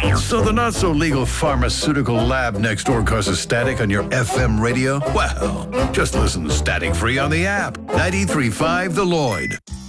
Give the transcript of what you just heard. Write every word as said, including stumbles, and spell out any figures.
So the not-so-legal pharmaceutical lab next door causes static on your F M radio? Well, just listen static-free on the app. ninety-three point five The Lloyd.